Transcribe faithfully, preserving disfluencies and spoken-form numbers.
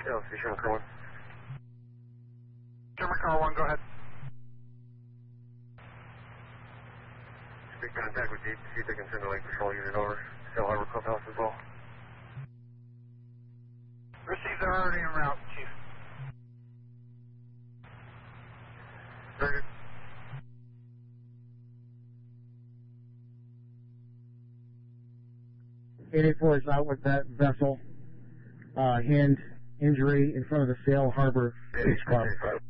Yeah, let's see, Sherman Car one. Sherman Car one, go ahead. Speak contact with Deep, see if they can send a lake patrol unit over. Sail Harbor Clubhouse as well. Received, they're already en route, Chief. Very good. eight eighty-four is out with that vessel. Uh, hand injury in front of the Sail Harbor Beach Club.